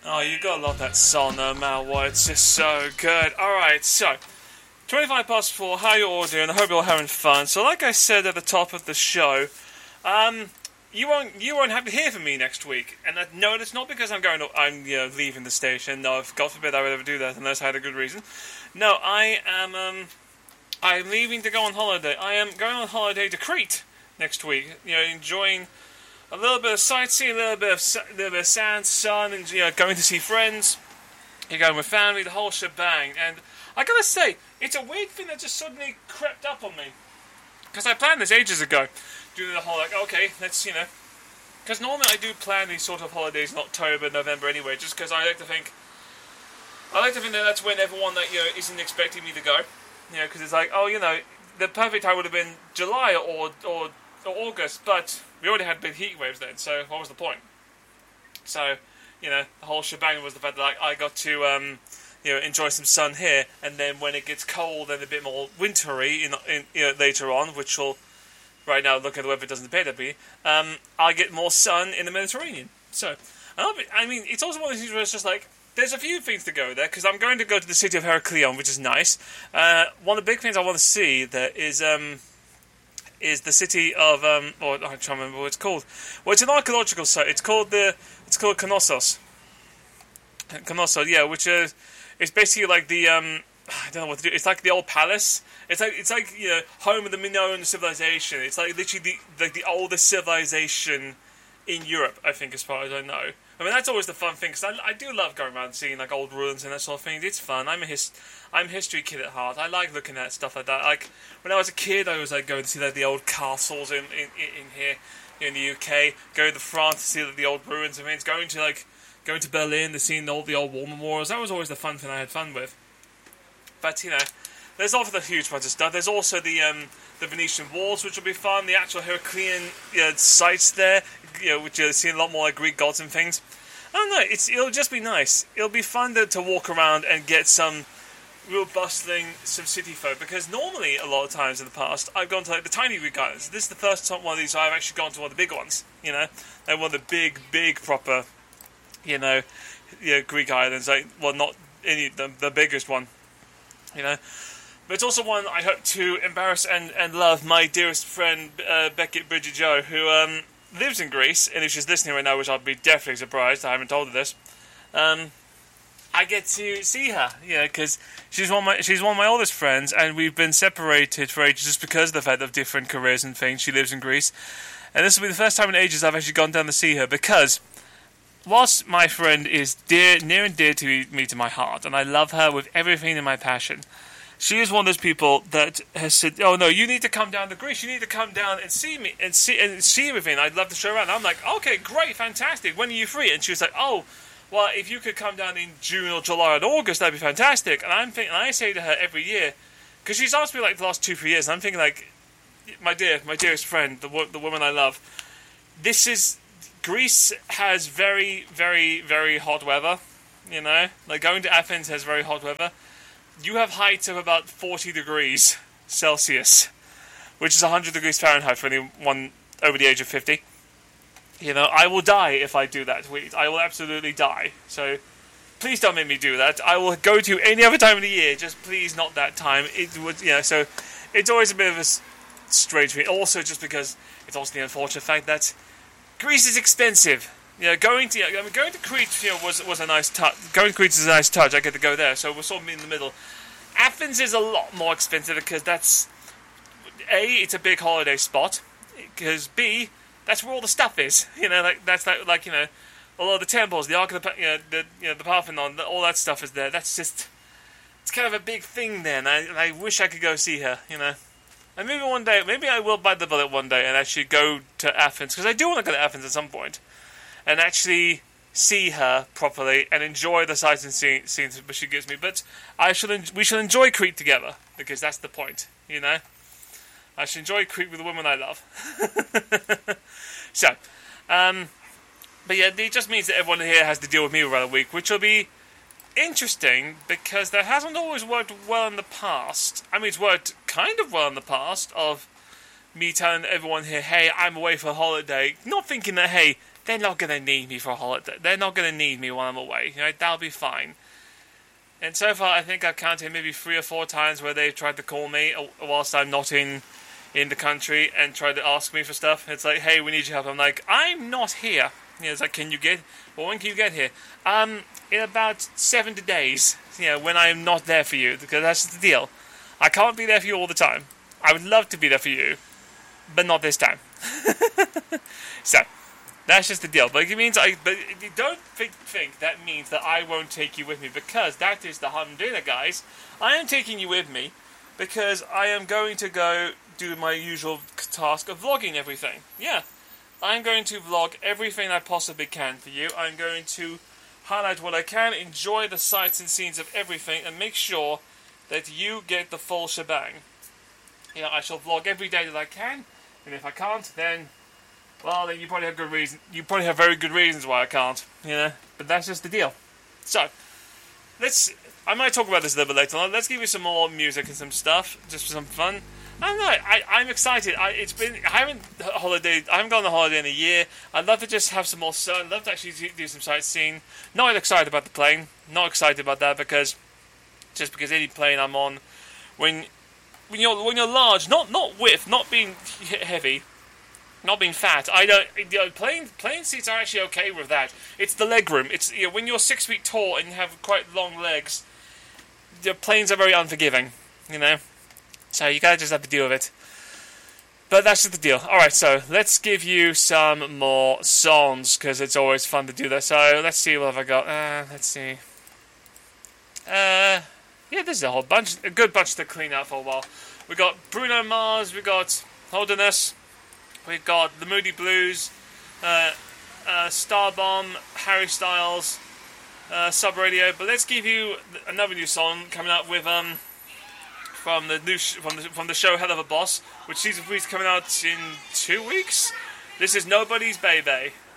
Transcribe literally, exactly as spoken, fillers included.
Oh, you gotta love that song, no matter what. It's just so good. Alright, so, twenty-five past four, how you all doing? I hope you're all having fun. So, like I said at the top of the show, um, you won't you won't have to hear from me next week. And that, no, it's not because I'm going to, I'm you know, leaving the station. No, if, God forbid I would ever do that unless I had a good reason. No, I am, um, I'm leaving to go on holiday. I am going on holiday to Crete next week. You know, enjoying a little bit of sightseeing, a little bit of a little bit of sand, sun, and you know, going to see friends. You're going with family, the whole shebang. And I gotta say, it's a weird thing that just suddenly crept up on me, because I planned this ages ago, doing the whole like, okay, let's you know, because normally I do plan these sort of holidays in October, November anyway, just because I like to think, I like to think that that's when everyone that you know isn't expecting me to go, you know, because it's like, oh, you know, the perfect time would have been July or or. or August, but we already had big heat waves then, so what was the point? So, you know, the whole shebang was the fact that like, I got to, um, you know, enjoy some sun here, and then when it gets cold and a bit more wintry in, in you know, later on, which will, right now, look at the weather, it doesn't appear to be, um, I get more sun in the Mediterranean. So, I mean, it's also one of those things where it's just like, there's a few things to go there, because I'm going to go to the city of Heraklion, which is nice. Uh, one of the big things I want to see there is, um... is the city of, um, or I'm trying to remember what it's called. Well, it's an archaeological site. It's called the, it's called Knossos. Knossos, yeah, which is, it's basically like the, um, I don't know what to do. It's like the old palace. It's like, it's like, you know, home of the Minoan civilization. It's like literally the, like the oldest civilization in Europe, I think, as far as I know. I mean, that's always the fun thing, because I, I do love going around and seeing, like, old ruins and that sort of thing. It's fun. I'm a his, I'm a history kid at heart. I like looking at stuff like that. Like, when I was a kid, I was, like, going to see, like, the old castles in, in, in here, in the U K. Going to France to see, like, the old ruins. I mean, it's going to, like, going to Berlin to see all the old war memorials. That was always the fun thing I had fun with. But, you know, there's also the huge bunch of stuff. There's also the, um, the Venetian walls, which will be fun. The actual Heraclean you know, sites there, you know, which you'll see a lot more like Greek gods and things. I don't know, it's, it'll just be nice. It'll be fun to, to walk around and get some real bustling, some city folk, because normally, a lot of times in the past, I've gone to like the tiny Greek islands. This is the first time one of these I've actually gone to one of the big ones, you know? Like one of the big, big proper, you know, you know Greek islands. Like, well, not any, the, the biggest one, you know? But it's also one I hope to embarrass and, and love my dearest friend, uh, Beckett Bridget Joe, who, um... lives in Greece, and if she's listening right now, which I'd be definitely surprised, I haven't told her this, um, I get to see her, you know, because she's one of my she's one of my oldest friends, and we've been separated for ages just because of the fact of different careers and things. She lives in Greece, and this will be the first time in ages I've actually gone down to see her, because whilst my friend is dear, near and dear to me to my heart, and I love her with everything in my passion, she is one of those people that has said, "Oh no, you need to come down to Greece. You need to come down and see me and see and see everything. I'd love to show around." I'm like, "Okay, great, fantastic. When are you free?" And she was like, "Oh, well, if you could come down in June or July or August, that'd be fantastic." And I'm thinking, and I say to her every year, because she's asked me like the last two, three years, and I'm thinking like, my dear, my dearest friend, the the woman I love, this is Greece has very, very, very hot weather. You know, like going to Athens has very hot weather. You have heights of about forty degrees Celsius, which is one hundred degrees Fahrenheit for anyone over the age of fifty. You know, I will die if I do that. I will absolutely die. So, please don't make me do that. I will go to any other time of the year, just please not that time. It would, you know, so it's always a bit of a strange thing. Also, just because it's also the unfortunate fact that Greece is expensive. You know, going to I mean, going to Crete, you know, was was a nice touch. Going to Crete is a nice touch. I get to go there, so we're sort of in the middle. Athens is a lot more expensive because that's A, it's a big holiday spot. Because B, that's where all the stuff is. You know, like that's like, like you know, all of the temples, the Ark of the you know, the you know the Parthenon, the, all that stuff is there. That's just it's kind of a big thing there, and I, and I wish I could go see her. You know. And maybe one day, maybe I will bite the bullet one day and actually go to Athens, because I do want to go to Athens at some point. And actually see her properly and enjoy the sights and scenes that she gives me. But I shall en- we shall enjoy Crete together, because that's the point, you know? I shall enjoy Crete with the woman I love. so, um, but yeah, it just means that everyone here has to deal with me around a week, which will be interesting, because that hasn't always worked well in the past. I mean, it's worked kind of well in the past, of me telling everyone here, hey, I'm away for a holiday, not thinking that, hey, they're not going to need me for a holiday. They're not going to need me while I'm away. You know, that'll be fine. And so far, I think I've counted maybe three or four times where they've tried to call me whilst I'm not in in the country and tried to ask me for stuff. It's like, hey, we need your help. I'm like, I'm not here. You know, it's like, can you get... Well, when can you get here? Um, in about seventy days. You know, when I'm not there for you. Because that's the deal. I can't be there for you all the time. I would love to be there for you. But not this time. So, that's just the deal. But it means I... But you don't think, think that means that I won't take you with me. Because that is the humdinger, guys. I am taking you with me. Because I am going to go do my usual task of vlogging everything. Yeah. I'm going to vlog everything I possibly can for you. I'm going to highlight what I can, enjoy the sights and scenes of everything, and make sure that you get the full shebang. You know, I shall vlog every day that I can, and if I can't, then, well, then you probably have good reason. You probably have very good reasons why I can't. You know, but that's just the deal. So, let's. I might talk about this a little bit later on. Let's give you some more music and some stuff, just for some fun. I don't know. I, I'm excited. I, it's been. I haven't holiday. I haven't gone on holiday in a year. I'd love to just have some more sun. I'd love to actually do some sightseeing. Not excited about the plane. Not excited about that because just because any plane I'm on, when when you're when you're large, not not width, not being heavy, not being fat. I don't. You know, plane plane seats are actually okay with that. It's the leg room. It's you know, when you're six feet tall and you have quite long legs. The planes are very unforgiving. You know. So you gotta just have to deal with it. But that's just the deal. Alright, so let's give you some more songs, because it's always fun to do that. So let's see, what have I got? Uh, let's see. Uh, yeah, there's a whole bunch, a good bunch to clean out for a while. We got Bruno Mars, we got Holderness, we got The Moody Blues, uh, uh, Starbomb, Harry Styles, uh, Sub Radio. But let's give you another new song coming out with, um, From the new sh- from the from the show Hell of a Boss, which season three is coming out in two weeks. This is Nobody's Baby.